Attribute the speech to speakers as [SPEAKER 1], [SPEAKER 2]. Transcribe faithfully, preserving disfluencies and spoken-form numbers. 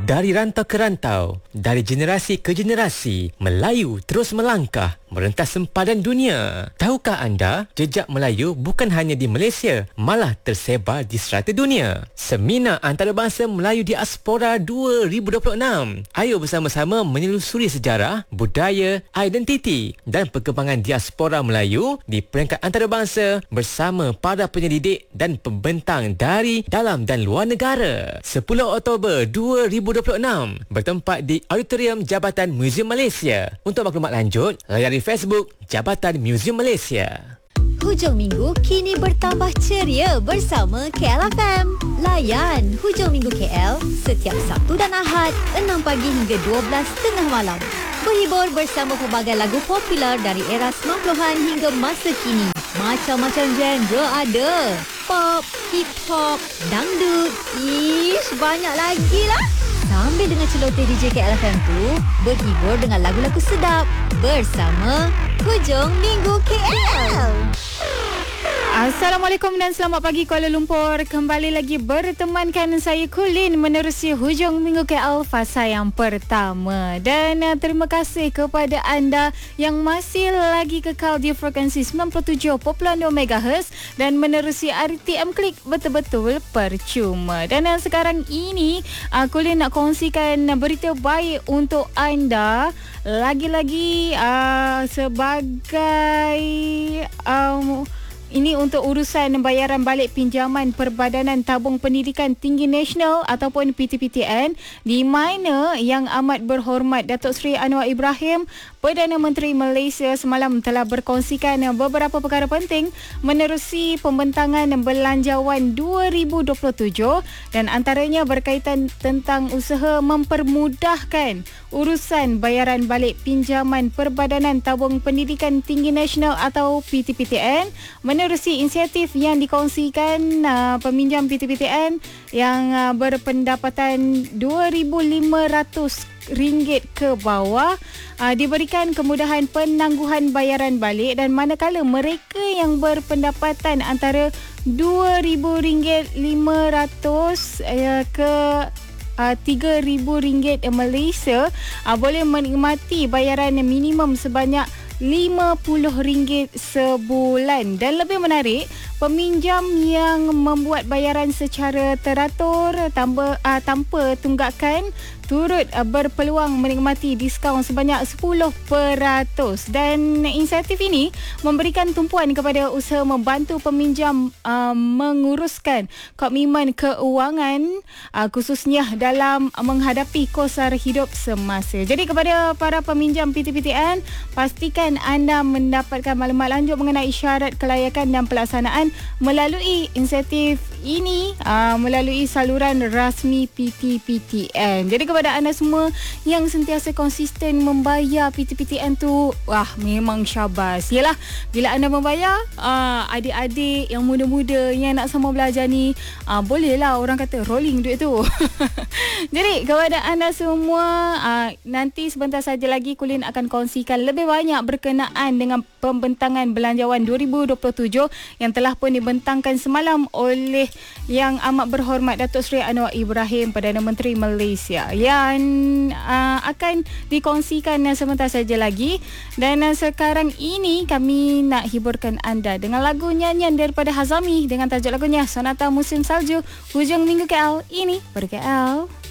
[SPEAKER 1] Dari rantau ke rantau, dari generasi ke generasi, Melayu terus melangkah, merentas sempadan dunia. Tahukah anda, jejak Melayu bukan hanya di Malaysia, malah tersebar di serata dunia. Seminar Antarabangsa Melayu Diaspora dua ribu dua puluh enam. Ayo bersama-sama menelusuri sejarah, budaya, identiti dan perkembangan diaspora Melayu di peringkat antarabangsa bersama para penyelidik dan pembentang dari dalam dan luar negara. sepuluh Oktober dua ribu dua puluh enam bertempat di Auditorium Jabatan Muzium Malaysia. Untuk maklumat lanjut, layari Facebook Jabatan Muzium Malaysia.
[SPEAKER 2] Hujung minggu kini bertambah ceria bersama K L F M. Layan Hujung Minggu K L setiap Sabtu dan Ahad enam pagi hingga dua belas tengah malam. Berhibur bersama pelbagai lagu popular dari era sembilan puluhan hingga masa kini. Macam-macam genre ada. Pop, hip hop, dangdut, ish, banyak lagi lah. Sambil dengan celoteh D J K L F M tu, berhibur dengan lagu-lagu sedap bersama Hujung Minggu K L.
[SPEAKER 3] Assalamualaikum dan selamat pagi Kuala Lumpur. Kembali lagi bertemankan saya Kulin menerusi Hujung Minggu K L fasa yang pertama. Dan uh, terima kasih kepada anda yang masih lagi kekal di frekuensi sembilan puluh tujuh perpuluhan dua megahertz dan menerusi R T M Klik betul-betul percuma. Dan uh, sekarang ini uh, Kulin nak kongsikan berita baik untuk anda. Lagi-lagi uh, sebagai um, ini untuk urusan bayaran balik pinjaman Perbadanan Tabung Pendidikan Tinggi Nasional ataupun P T P T N, di mana Yang Amat Berhormat Datuk Seri Anwar Ibrahim, Perdana Menteri Malaysia, semalam telah berkongsikan beberapa perkara penting menerusi pembentangan Belanjawan dua ribu dua puluh tujuh, dan antaranya berkaitan tentang usaha mempermudahkan urusan bayaran balik pinjaman Perbadanan Tabung Pendidikan Tinggi Nasional atau P T P T N, menerusi inisiatif yang dikongsikan uh, peminjam P T P T N yang uh, berpendapatan dua ribu lima ratus ringgit ke bawah uh, diberikan kemudahan penangguhan bayaran balik, dan manakala mereka yang berpendapatan antara dua ribu ringgit lima ratus uh, ke Uh, tiga ribu ringgit Malaysia uh, boleh menikmati bayaran minimum sebanyak lima puluh ringgit sebulan. Dan lebih menarik, peminjam yang membuat bayaran secara teratur tanpa, uh, tanpa tunggakan turut uh, berpeluang menikmati diskaun sebanyak sepuluh peratus. Dan inisiatif ini memberikan tumpuan kepada usaha membantu peminjam uh, menguruskan komitmen keuangan uh, khususnya dalam menghadapi kos sara hidup semasa. Jadi kepada para peminjam P T P T N, pastikan anda mendapatkan maklumat lanjut mengenai syarat kelayakan dan pelaksanaan melalui inisiatif ini uh, melalui saluran rasmi P T P T N. Jadi kepada anda semua yang sentiasa konsisten membayar P T P T N tu, wah, memang syabas. Yalah, bila anda membayar, uh, adik-adik yang muda-muda yang nak sama belajar ni, uh, bolehlah orang kata rolling duit tu. Jadi kepada anda semua, uh, nanti sebentar saja lagi Kulin akan kongsikan lebih banyak berkenaan dengan pembentangan Belanjawan dua ribu dua puluh tujuh yang telah pun dibentangkan semalam oleh Yang Amat Berhormat Datuk Seri Anwar Ibrahim, Perdana Menteri Malaysia, yang uh, akan dikongsikan sebentar saja lagi. Dan uh, sekarang ini kami nak hiburkan anda dengan lagu nyanyian daripada Hazami dengan tajuk lagunya Sonata Musim Salju. Hujung Minggu K L, ini per K L.